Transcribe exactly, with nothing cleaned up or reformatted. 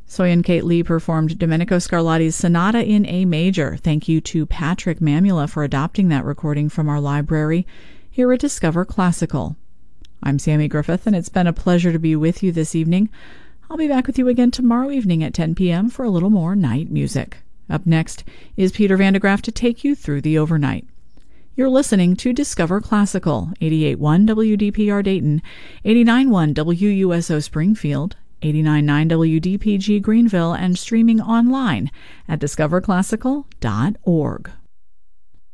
Soy and Kate Lee performed Domenico Scarlatti's Sonata in A Major. Thank you to Patrick Mamula for adopting that recording from our library here at Discover Classical. I'm Sammy Griffith, and it's been a pleasure to be with you this evening. I'll be back with you again tomorrow evening at ten p.m. for a little more night music. Up next is Peter Van de Graaff to take you through the overnight. You're listening to Discover Classical, eighty-eight point one W D P R Dayton, eighty-nine point one W U S O Springfield, eighty-nine point nine W D P G Greenville, and streaming online at discover classical dot org.